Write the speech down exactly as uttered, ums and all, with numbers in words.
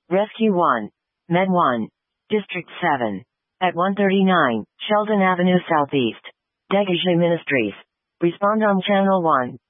Rescue one. Med one. District seven. At one thirty-nine, Sheldon Avenue Southeast. Degage Ministries. Respond on Channel one.